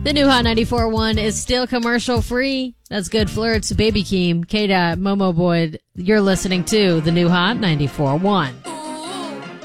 The new Hot 94.1 is still commercial free. That's Good Flirts, Baby Keem, K-Dot, Momo Boyd. You're listening to the new Hot 94.1.